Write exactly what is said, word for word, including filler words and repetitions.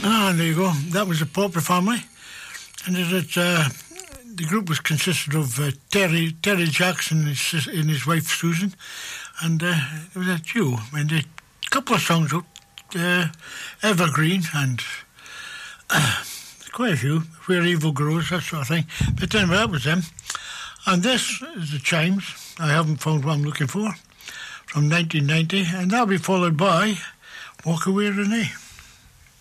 Ah, there you go. That was the Pauper family. And it, it, uh, the group was consisted of uh, Terry Terry Jackson and his, sis- and his wife Susan. And uh, there was a duo. And a couple of songs out, uh, Evergreen and uh, quite a few, Where Evil Grows, that sort of thing. But anyway, that was them. And this is the Chimes. I haven't found what I'm looking for. From nineteen ninety. And that'll be followed by Walk Away Renee.